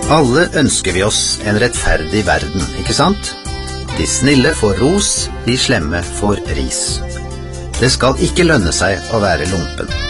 Alle ønsker vi oss en rettferdig verden, ikke sant? De snille får ros, de slemme får ris. Det skal ikke lønne seg å være lumpen.